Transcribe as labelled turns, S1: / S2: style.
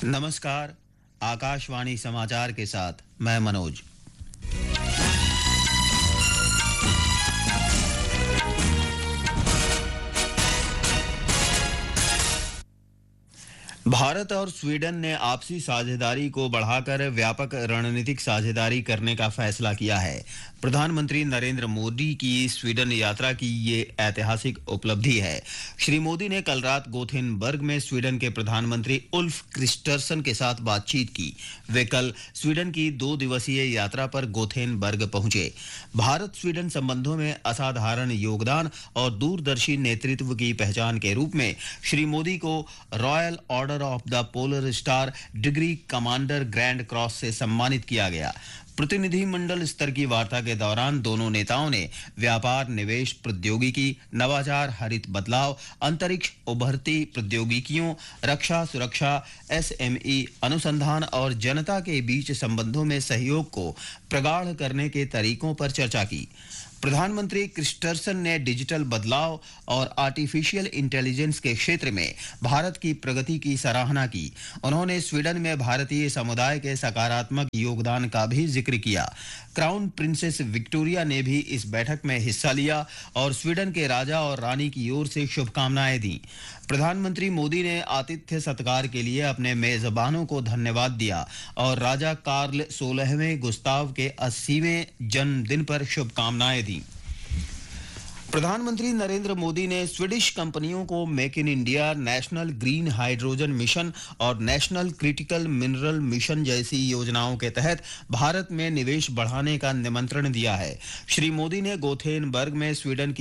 S1: नमस्कार। आकाशवाणी समाचार के साथ मैं मनोज। भारत और स्वीडन ने आपसी साझेदारी को बढ़ाकर व्यापक रणनीतिक साझेदारी करने का फैसला किया है। प्रधानमंत्री नरेंद्र मोदी की स्वीडन यात्रा की ये ऐतिहासिक उपलब्धि है। श्री मोदी ने कल रात गोथेनबर्ग में स्वीडन के प्रधानमंत्री उल्फ क्रिस्टर्सन के साथ बातचीत की। वे कल स्वीडन की 2 दिवसीय यात्रा पर गोथेनबर्ग पहुंचे। भारत स्वीडन संबंधों में असाधारण योगदान और दूरदर्शी नेतृत्व की पहचान के रूप में श्री मोदी को royal order of the polar star degree commander grand cross से सम्मानित किया गया। प्रतिनिधिमंडल स्तर की वार्ता के दौरान दोनों नेताओं ने व्यापार, निवेश, प्रौद्योगिकी, नवाचार, हरित बदलाव, अंतरिक्ष, उभरती प्रौद्योगिकियों, रक्षा, सुरक्षा, एसएमई, अनुसंधान और जनता के बीच संबंधों में सहयोग को प्रगाढ़ करने के तरीकों पर चर्चा की। प्रधानमंत्री क्रिस्टर्सन ने डिजिटल बदलाव और आर्टिफिशियल इंटेलिजेंस के क्षेत्र में भारत की प्रगति की सराहना की। उन्होंने स्वीडन में भारतीय समुदाय के सकारात्मक योगदान का भी जिक्र किया। क्राउन प्रिंसेस विक्टोरिया ने भी इस बैठक में हिस्सा लिया और स्वीडन के राजा और रानी की ओर से शुभकामनाएं दी। प्रधानमंत्री मोदी ने आतिथ्य सत्कार के लिए अपने मेजबानों को धन्यवाद दिया और राजा कार्ल 16वें गुस्ताव के 80वें जन्मदिन पर शुभकामनाएं दी। प्रधानमंत्री नरेंद्र मोदी ने स्वीडिश कंपनियों को make in India, national green hydrogen mission और नेशनल क्रिटिकल मिनरल मिशन जैसी योजनाओं के तहत भारत में निवेश बढ़ाने का निमंत्रण दिया है। श्री मोदी ने गोथेनबर्ग में स्वीडन की